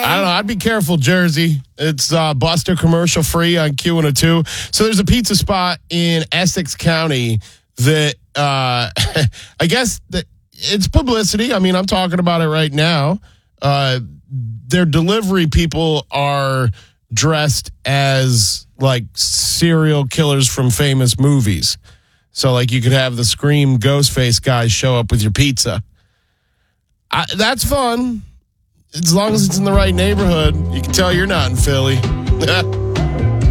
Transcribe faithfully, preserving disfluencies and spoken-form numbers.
I don't know. I'd be careful, Jersey. It's uh, Buster commercial free on Q one oh two. So there's a pizza spot in Essex County that uh, I guess that it's publicity. I mean, I'm talking about it right now. Uh, their delivery people are dressed as like serial killers from famous movies. So like you could have the Scream Ghostface guys show up with your pizza. I, that's fun. As long as it's in the right neighborhood. You can tell you're not in Philly.